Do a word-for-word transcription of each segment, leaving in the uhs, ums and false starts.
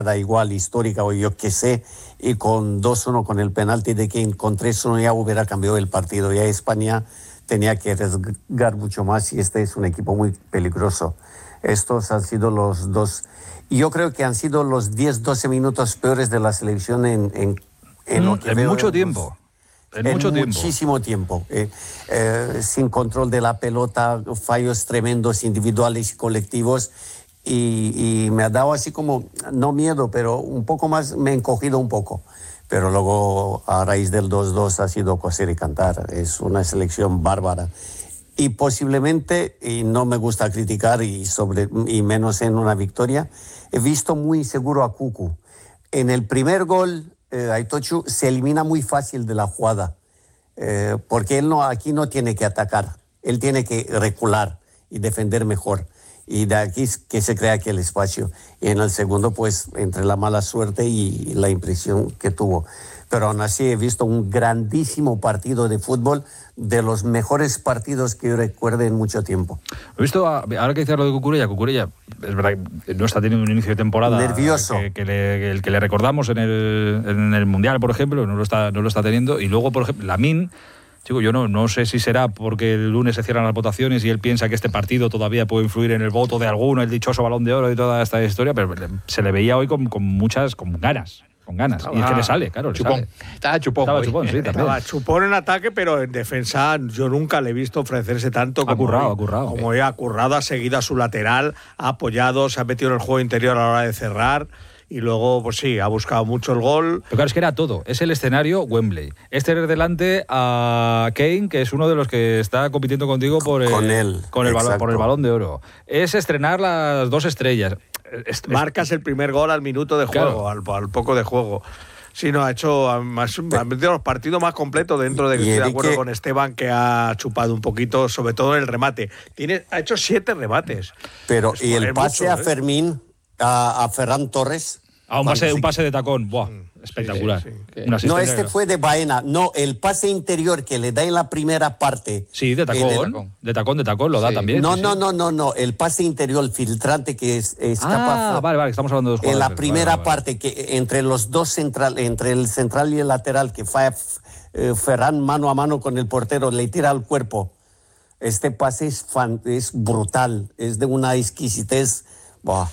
da igual, histórica o yo qué sé, y con dos uno con el penalti de Kane, con tres uno ya hubiera cambiado el partido. Ya España tenía que arriesgar mucho más y este es un equipo muy peligroso. Estos han sido los dos, y yo creo que han sido los diez doce minutos peores de la selección en, en, en, lo que en veo mucho en tiempo. Los, en, en mucho muchísimo tiempo. tiempo. Eh, eh, sin control de la pelota, fallos tremendos individuales y colectivos. Y, y me ha dado así como, no miedo, pero un poco más, me he encogido un poco. Pero luego, a raíz del dos dos, ha sido coser y cantar. Es una selección bárbara. Y posiblemente, y no me gusta criticar, y, sobre, y menos en una victoria, he visto muy seguro a Cucu. En el primer gol, eh, Aitochu se elimina muy fácil de la jugada, eh, porque él no, aquí no tiene que atacar, él tiene que recular y defender mejor. Y de aquí es que se crea aquel espacio. Y en el segundo, pues, entre la mala suerte y la impresión que tuvo. Pero aún así he visto un grandísimo partido de fútbol, de los mejores partidos que yo recuerde en mucho tiempo. He visto, a, ahora que dices lo de Cucurella, Cucurella, es verdad que no está teniendo un inicio de temporada nervioso. Que, que le, el que le recordamos en el, en el Mundial, por ejemplo, no lo está, no lo está teniendo. Y luego, por ejemplo, Lamine, chico, yo no, no sé si será porque el lunes se cierran las votaciones y él piensa que este partido todavía puede influir en el voto de alguno, el dichoso Balón de Oro y toda esta historia, pero se le veía hoy con, con muchas, con ganas. Con ganas. Estaba, y es que le sale, claro, le chupón. sale. Estaba chupón. Estaba chupón, sí, también. Estaba chupón en ataque, pero en defensa yo nunca le he visto ofrecerse tanto como ha currado, hoy. ha currado. Como hoy ha currado, ha seguido a su lateral, ha apoyado, se ha metido en el juego interior a la hora de cerrar. Y luego, pues sí, ha buscado mucho el gol. Pero claro, es que era todo. Es el escenario Wembley. Es tener delante a Kane, que es uno de los que está compitiendo contigo por el, con él, con el balón, por el Balón de Oro. Es estrenar las dos estrellas. Es, Marcas es, el primer gol al minuto de juego, claro. al, al poco de juego. Sí, no, ha hecho ha metido los partidos más completos dentro de que estoy de acuerdo con Esteban, que ha chupado un poquito, sobre todo en el remate. Tiene, ha hecho siete remates. Pero, es, y el pase mucho, a ¿eh? Fermín, a, a Ferran Torres. Ah, un pase, un pase de tacón. Buah, espectacular. Sí, sí, sí. No, este fue de Baena. No, el pase interior que le da en la primera parte. Sí, de tacón. El, de tacón, de tacón, lo sí. da también. No, sí, no, sí. no, no, no. El pase interior, el filtrante que es, es ah, capaz. Ah, vale, vale, estamos hablando de dos jugadores. En la primera vale, vale, parte, que entre los dos central, entre el central y el lateral, que falla eh, Ferran mano a mano con el portero, le tira al cuerpo. Este pase es, fan, es brutal, es de una exquisitez. Buah.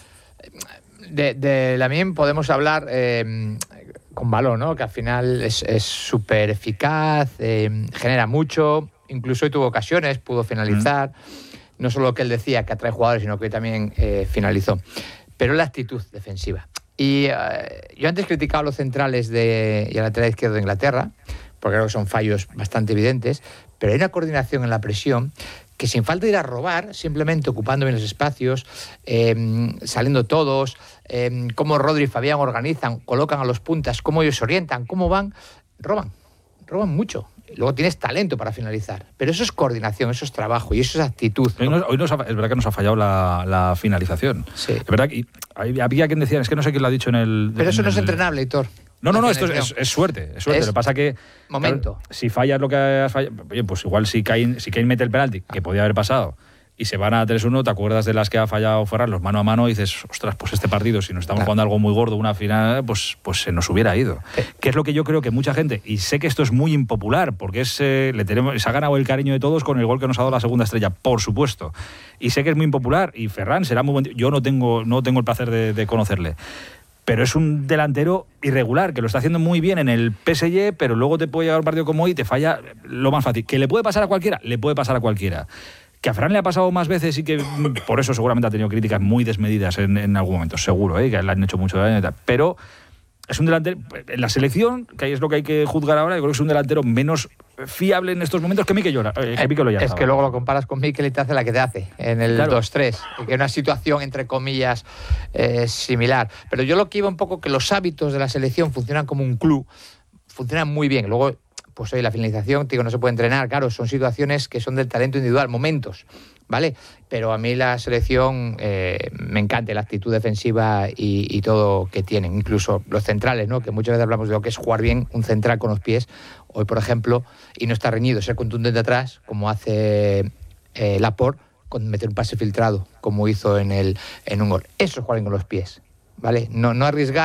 De, de Lamine podemos hablar eh, con balón, ¿no? Que al final es súper eficaz, eh, genera mucho, incluso hoy tuvo ocasiones, pudo finalizar. Mm. No solo lo que él decía, que atrae jugadores, sino que hoy también eh, finalizó. Pero la actitud defensiva. Y eh, yo antes criticaba a los centrales de, y al lateral izquierdo de Inglaterra, porque creo que son fallos bastante evidentes, pero hay una coordinación en la presión que sin falta de ir a robar, simplemente ocupando bien los espacios, eh, saliendo todos, eh, cómo Rodri y Fabián organizan, colocan a los puntas, cómo ellos se orientan, cómo van, roban, roban mucho. Luego tienes talento para finalizar, pero eso es coordinación, eso es trabajo y eso es actitud. Hoy, nos, hoy nos ha, es verdad que nos ha fallado la, la finalización. Sí. Es verdad que había quien decía, es que no sé quién lo ha dicho en el... Pero eso en no el, es entrenable, Héctor. No, no, no, esto es, es suerte, es suerte. Es Lo que pasa que... Momento. Claro, si fallas lo que has fallado... Oye, pues igual si Kane, si Kane mete el penalti, que podía haber pasado, y se van a tres uno, te acuerdas de las que ha fallado Ferran, los mano a mano, y dices, ostras, pues este partido, si nos estamos claro. jugando algo muy gordo, una final, pues, pues se nos hubiera ido. ¿Qué? Que es lo que yo creo que mucha gente, y sé que esto es muy impopular, porque es, eh, le tenemos, se ha ganado el cariño de todos con el gol que nos ha dado la segunda estrella, por supuesto. Y sé que es muy impopular, y Ferran será muy buen... Yo no tengo, no tengo el placer de, de conocerle. Pero es un delantero irregular, que lo está haciendo muy bien en el P S G, pero luego te puede llegar un partido como hoy y te falla lo más fácil. ¿Que le puede pasar a cualquiera? Le puede pasar a cualquiera. Que a Ferran le ha pasado más veces y que por eso seguramente ha tenido críticas muy desmedidas en, en algún momento, seguro, ¿eh? Que le han hecho mucho daño y tal. Pero es un delantero, en la selección, que ahí es lo que hay que juzgar ahora, yo creo que es un delantero menos fiable en estos momentos que Mikel Oyarzabal. Eh, que es que luego lo comparas con Mikel y te hace la que te hace en el claro. dos tres, que es una situación entre comillas eh, similar. Pero yo lo que iba un poco que los hábitos de la selección funcionan como un club, funcionan muy bien. Luego, pues hoy la finalización, digo, no se puede entrenar, claro, son situaciones que son del talento individual, momentos, ¿vale? Pero a mí la selección eh, me encanta la actitud defensiva y, y todo que tienen, incluso los centrales, ¿no? Que muchas veces hablamos de lo que es jugar bien un central con los pies. Hoy, por ejemplo, y no está reñido, ser contundente atrás, como hace eh, Laporte, con meter un pase filtrado, como hizo en, el, en un gol. Eso es jugar bien con los pies, ¿vale? No, no arriesgar.